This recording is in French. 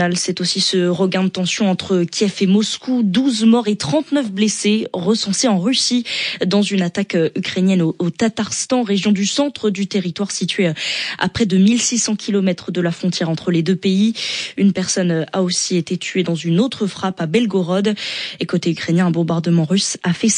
C'est aussi ce regain de tension entre Kiev et Moscou. 12 morts et 39 blessés recensés en Russie dans une attaque ukrainienne au Tatarstan, région du centre du territoire située à près de 1600 km de la frontière entre les deux pays. Une personne a aussi été tuée dans une autre frappe à Belgorod. Et côté ukrainien, un bombardement russe a fait